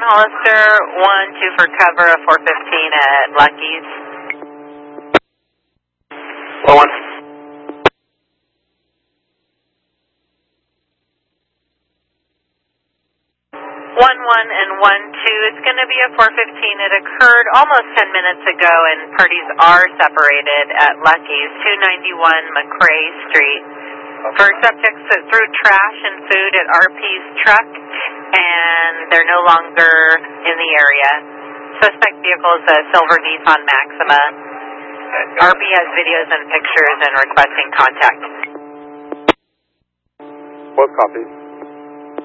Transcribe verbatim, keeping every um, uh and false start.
Hollister, one two for cover of four fifteen at Lucky's. Well, one. One one and one two. It's going to be at four fifteen. It occurred almost ten minutes ago, and parties are separated at Lucky's, two ninety-one McRae Street. For subjects that threw trash and food at R P's truck, and they're no longer in the area. Suspect vehicle is a silver Nissan Maxima. R P has videos and pictures and requesting contact. Both copies.